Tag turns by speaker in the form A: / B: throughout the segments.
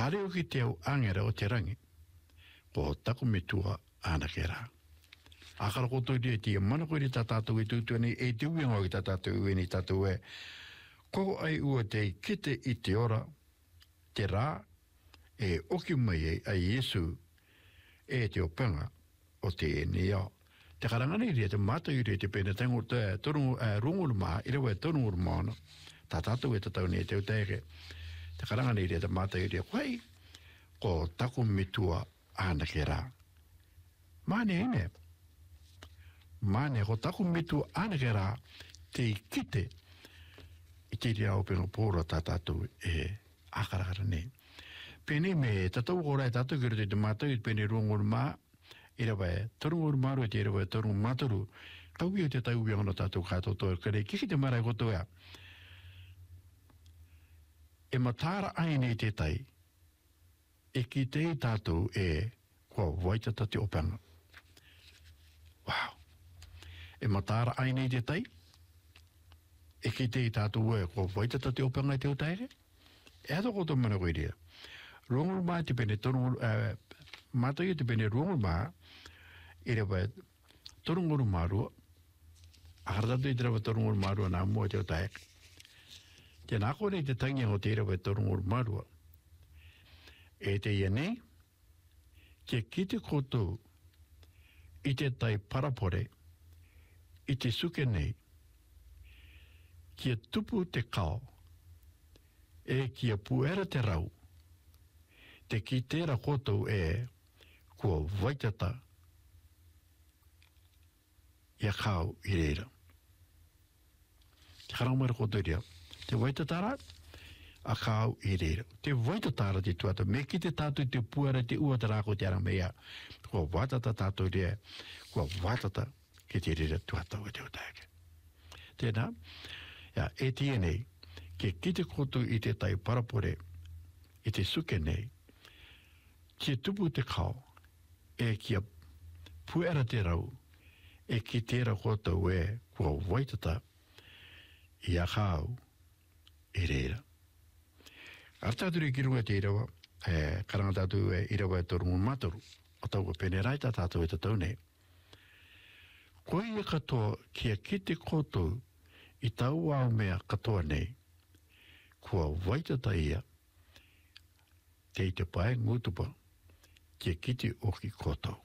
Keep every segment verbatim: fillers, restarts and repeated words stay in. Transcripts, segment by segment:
A: kāre o ki te au angera o te rangi, ko taku me tua anake rā. Akara koto i te mana koe ni tātātou i tūtua nei, e te uinga o ki tātātou i ni tātou e, ko ai ua te kite i te ora, te rā, e oki mai e a Yesu, e te opanga o te e ni au. Te karangani ria te mata i ria te pene tango te torungu, uh, runguru maa, ira wai torunguru maa no, tātātou e tatau ni e te utege. Te karangani ria te mata i ria, koe, ko taku mitua anake rā. Mane ene, mane ko taku mitua anake rā, te kite, i te ria o penga pōra tātātou e akarakara nei. Pene me tatau korai tātou kira te mātou i pene runguru maa, ira wai torunguru maru e te ira wai torungu mataru, kauwi o te tau wiangana tātou kātou toi kare, kiki te marai koto ea. E matara aine i te tai, e ki te tātou e kua waitata te opanga. Wow! E matara aine i te tai, e ki te tātou e kua waitata te opanga i te utaere, e ato koto mana koe rea. Runguru maa te pene torunguru, uh, mātou i te pene runguru maa, ira wai torunguru marua, akaratatu i te rawa torunguru marua nā mua te o taek. Te nāko nei te tangi o te ira wai torunguru marua. E te ia nei, ke ki te koto i te tai parapore, i te suke nei, kia tupu te kao, e kia puera te rau, te ki tera koto e kua waitata ia kau i reira. Te karamara koto i rea. Te waitatara, a kau i reira. Te waitatara te tuata, me ki te tātou te puara te uatarako te aramea. Kua watata tātou rea, kua watata ki te reira tuata o te utaeke. Tēnā, ia, e tia nei, ke ki te koto i te tai parapore, i te suke nei, kia tupu te kau, e kia puera te rau, e ki tēra koto e kua waitata i a kau i reira. Ar tāturi ki runga te irawa, e karanga tātou e irawa e torungu mataru, o tau ka pene raita tātou e tātou nei. Koe ia katoa kia ki te koto i tau au mea katoa nei, kua waitata ia, te i te pae ngutupa, kia kiti oki koto.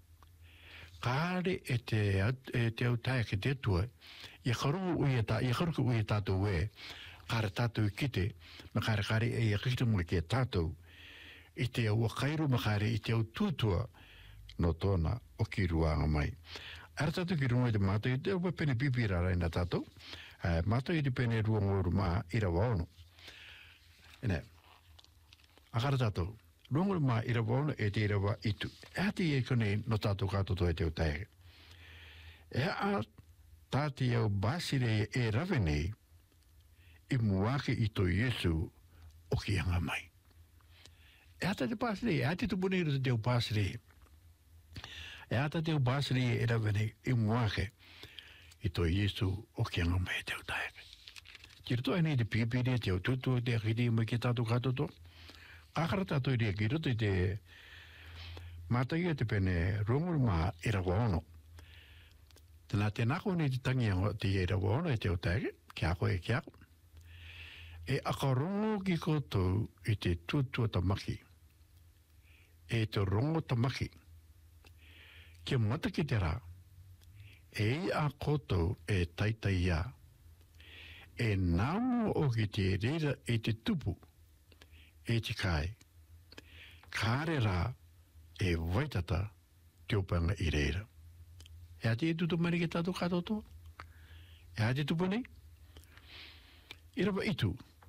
A: Kāre e te, e te au tae ke te tua, i karungu ui e tā, i karuku ui e tātou e, kāre tātou kite, ma kāre kāre e i kite mua ki e tātou, i te au kairu ma kāre i te au tūtua, no tōna o ki ruanga mai. Ara tātou ki runga i te mātou, i te au pene pipira reina tātou, uh, mātou i te pene ruangoru maa i rawa ono. Ene, akara tātou, rungoru maa i rawa ono e te i rawa itu. E hati e kone no tātou kātoto e te o tae. E a tāti au bāsire e rawe nei, i muake i to Yesu o ki anga mai. E hata te bāsire, e hati tupune i te au bāsire. E hata te au bāsire e rawe nei, i muake i to Yesu o ki anga mai te o tae. Ki roto e nei te pipiri, te au tutu, te akiri mai ki tātou kātoto. Akara tātou i rea ki roto i te mātai e te pene runguru maa i rawa ono. Tēnā te nako nei te tangi o te i rawa ono e te o tege, ki ako e ki ako. E akarongo ki koutou i te tuatua tamaki. E te rongo tamaki. Kia mata ki te rā. E i a koutou e taitai ia. E nāmo o ki te reira e te tupu. E te kai. Kāre rā e waitata te opanga i reira. E ati e tutu mani ki tātou katoto? E ati tupu nei? I rawa itu.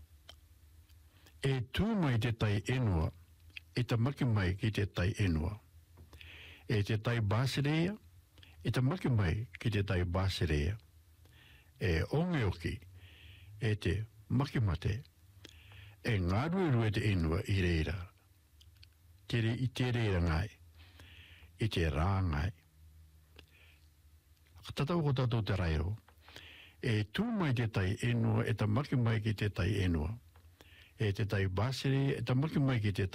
A: E tū mai te tai enua, e ta maki mai ki te tai enua. E te tai bāsirea, e ta maki mai ki te tai bāsirea. E onge oki, e te maki mate, e ngāru e rue te enua i reira. Tere i te reira ngai, i te rā ngai. Tatau ko tātou te rairo. E tū mai te tai enua, e ta maki mai ki te tai enua. E te tai bāsere, e ta maki mai ki te